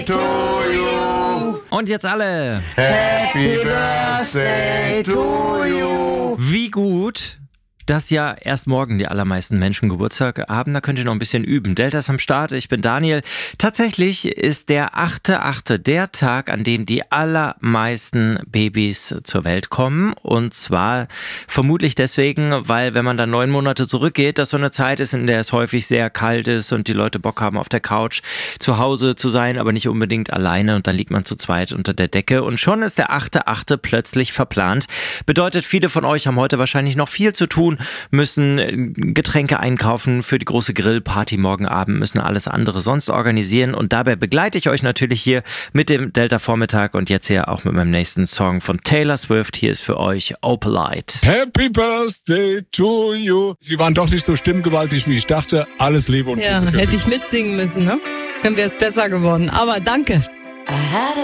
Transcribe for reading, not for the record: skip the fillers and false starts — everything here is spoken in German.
to you. Und jetzt alle. Happy Birthday to you. Wie gut, dass ja erst morgen die allermeisten Menschen Geburtstag haben. Da könnt ihr noch ein bisschen üben. Delta ist am Start, ich bin Daniel. Tatsächlich ist der 8.8. der Tag, an dem die allermeisten Babys zur Welt kommen. Und zwar vermutlich deswegen, weil wenn man dann 9 Monate zurückgeht, das so eine Zeit ist, in der es häufig sehr kalt ist und die Leute Bock haben, auf der Couch zu Hause zu sein, aber nicht unbedingt alleine. Und dann liegt man zu zweit unter der Decke. Und schon ist der 8.8. plötzlich verplant. Bedeutet, viele von euch haben heute wahrscheinlich noch viel zu tun, müssen Getränke einkaufen für die große Grillparty morgen Abend, müssen alles andere sonst organisieren und dabei begleite ich euch natürlich hier mit dem Delta-Vormittag und jetzt hier auch mit meinem nächsten Song von Taylor Swift. Hier ist für euch Opalite. Happy Birthday to you. Sie waren doch nicht so stimmgewaltig, wie ich dachte. Alles Liebe und Ja, Gute für hätte Sie. ich mitsingen müssen, ne? Dann wäre es besser geworden. Aber danke.